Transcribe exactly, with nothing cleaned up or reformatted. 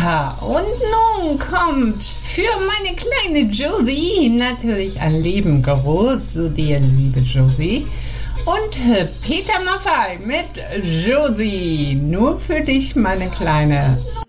Ja, und nun kommt für meine kleine Josie natürlich ein Leben groß zu dir, liebe Josie. Und Peter Maffay mit Josie. Nur für dich, meine Kleine.